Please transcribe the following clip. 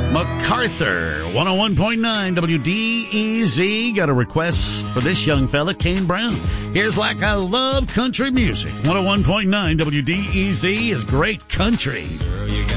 MacArthur, 101.9 WDEZ. Got a request for this young fella, Kane Brown. Here's Like I Love Country Music. 101.9 WDEZ is great country.